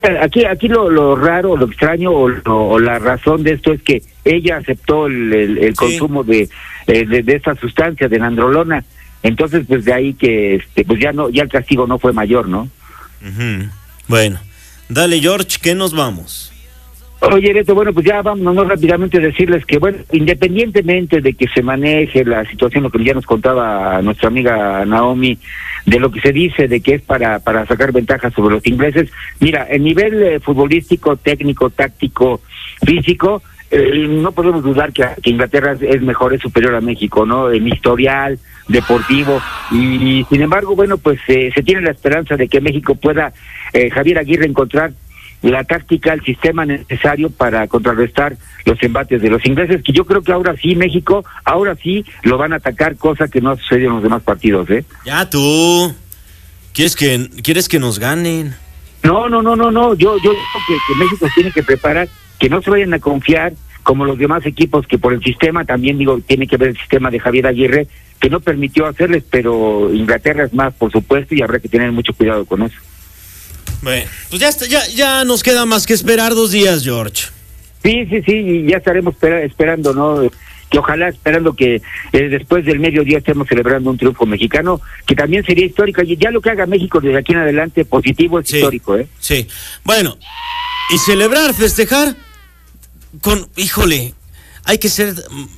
Aquí lo raro, lo extraño o la razón de esto es que ella aceptó el consumo de esta sustancia, de la androlona. Entonces, pues de ahí que pues ya el castigo no fue mayor, ¿no? Uh-huh. Bueno, dale, George, ¿qué nos vamos? Oye, Beto, bueno, pues ya vámonos rápidamente a decirles que, bueno, independientemente de que se maneje la situación, lo que ya nos contaba nuestra amiga Naomi, de lo que se dice de que es para sacar ventaja sobre los ingleses, mira, el nivel futbolístico, técnico, táctico, físico, no podemos dudar que Inglaterra es mejor, es superior a México, ¿no? En historial, deportivo, y sin embargo, bueno, pues se tiene la esperanza de que México pueda, Javier Aguirre, encontrar la táctica, el sistema necesario para contrarrestar los embates de los ingleses, que yo creo que ahora sí México, ahora sí lo van a atacar, cosa que no ha sucedido en los demás partidos, ¿eh? Ya tú, ¿quieres que nos ganen? No, yo creo que México tiene que preparar, que no se vayan a confiar como los demás equipos, que por el sistema, también digo, tiene que ver el sistema de Javier Aguirre, que no permitió hacerles, pero Inglaterra es más, por supuesto, y habrá que tener mucho cuidado con eso. Bueno, pues ya nos queda más que esperar 2 días, George. Sí, y ya estaremos esperando, ¿no? Que ojalá, esperando que después del mediodía estemos celebrando un triunfo mexicano, que también sería histórico, y ya lo que haga México desde aquí en adelante, positivo, es histórico, ¿eh? Sí, bueno, y celebrar, festejar, híjole, hay que ser,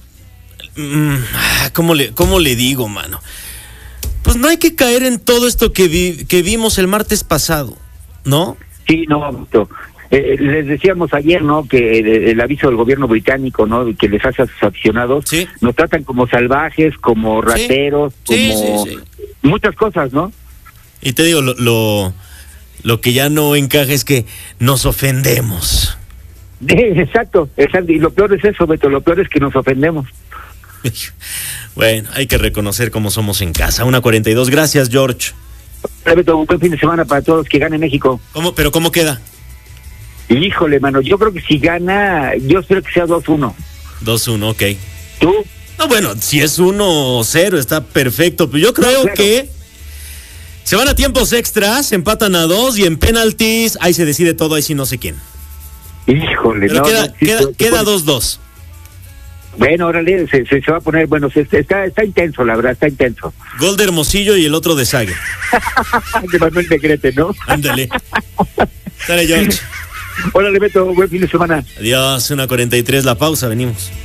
¿cómo le digo, mano? Pues no hay que caer en todo esto que vimos el martes pasado, ¿no? Sí, no, les decíamos ayer, ¿no? Que el aviso del gobierno británico, ¿no? Que les hace a sus aficionados, ¿sí? Nos tratan como salvajes, como rateros, como muchas cosas, ¿no? Y te digo, lo que ya no encaja es que nos ofendemos. Exacto, y lo peor es eso, Beto, lo peor es que nos ofendemos. Bueno, hay que reconocer cómo somos en casa. 1:42, gracias, George. Beto, un buen fin de semana para todos, que gane México. ¿Pero cómo queda? Híjole, mano, yo creo que si gana, yo espero que sea 2-1. 2-1, ok. ¿Tú? No, bueno, si es 1-0 está perfecto, pero yo creo que se van a tiempos extras, empatan a 2 y en penaltis, ahí se decide todo, ahí sí no sé quién. Híjole, pero queda 2-2. Bueno, órale, se va a poner, bueno, está intenso, la verdad, está intenso. Gol de Hermosillo y el otro de Sague. De Manuel Negrete, ¿no? Ándale. Dale, George. Órale, Beto, buen fin de semana. Adiós, 1:43, la pausa, venimos.